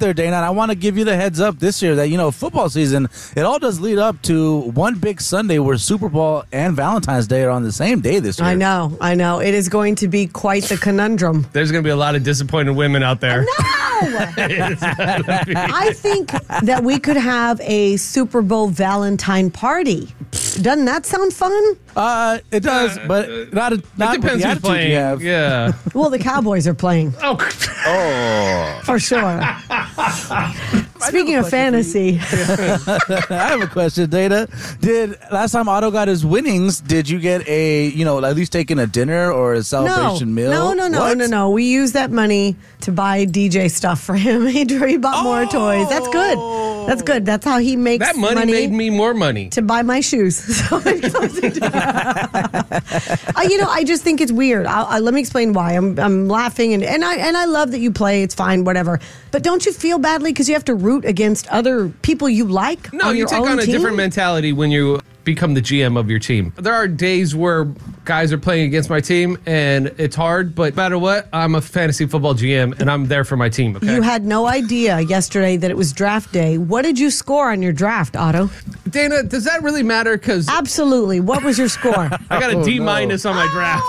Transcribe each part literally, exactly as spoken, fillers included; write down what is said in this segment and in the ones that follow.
there, Dana, and I want to give you the heads up this year that, you know, football season, it all does lead up to one big Sunday where Super Bowl and Valentine's Day are on the same day this year. I know, I know. It is going to be quite the conundrum. There's going to be a lot of disappointed women out there. No! I think that we could have a Super Bowl Valentine party. Doesn't that sound fun? Uh, it does, Uh, but not, a, not it with depends the who's attitude playing. you have. Yeah. Well, the Cowboys are playing. Oh. Oh. For sure. Speaking of fantasy. I have a question, Dana. Did last time Otto got his winnings, did you get a, you know, at least taking a dinner or a celebration no, meal? No, no, no, what? no, no. We used that money to buy D J stuff for him. He, he bought oh. more toys. That's good. That's good. That's how he makes That money, money made me more money. to buy my shoes. So it goes into- uh, you know, I just think it's weird. I'll, I, let me explain why. I'm I'm laughing and, and I and I love that you play. It's fine, whatever. But don't you feel badly because you have to root against other people you like? No, on you your take own on a team? different mentality when you become the G M of your team. There are days where guys are playing against my team and it's hard, but no matter what, I'm a fantasy football G M and I'm there for my team, okay? You had no idea yesterday that it was draft day. What did you score on your draft, Otto? Dana, does that really matter? Because Absolutely. What was your score? I got a Oh, D no. minus on my draft.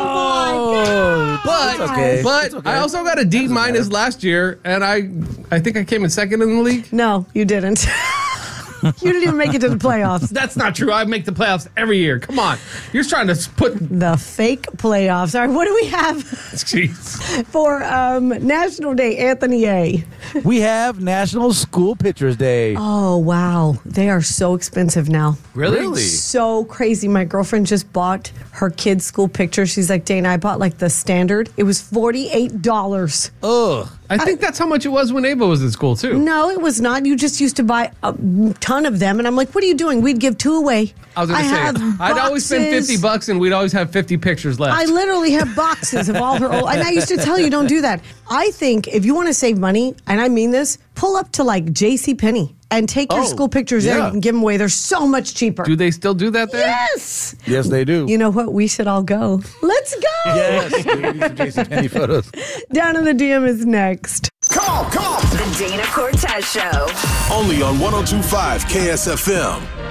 Oh, But, it's okay. but It's okay. I also got a D minus last year, and I I think I came in second in the league. No, you didn't. You didn't even make it to the playoffs. That's not true. I make the playoffs every year. Come on. You're trying to put... The fake playoffs. All right, what do we have Jeez. for um, National Day, Anthony A? We have National School Pictures Day. Oh, wow. They are so expensive now. Really? So crazy. My girlfriend just bought her kid's school picture. She's like, Dana, I bought like the standard. It was forty-eight dollars. Ugh. I think that's how much it was when Ava was in school, too. No, it was not. You just used to buy a ton of them. And I'm like, what are you doing? We'd give two away. I was going to say, have I'd always spend boxes. fifty bucks and we'd always have fifty pictures left. I literally have boxes of all her old, and I used to tell you, don't do that. I think if you want to save money, and I mean this, pull up to like JCPenney and take your Oh, school pictures there. yeah. You can give them away. They're so much cheaper. Do they still do that there? Yes. Yes, they do. You know what? We should all go. Let's go. Yes, we need some JCPenney photos. Down in the D M is next. Call, call. The Dana Cortez Show. Only on one oh two point five K S F M.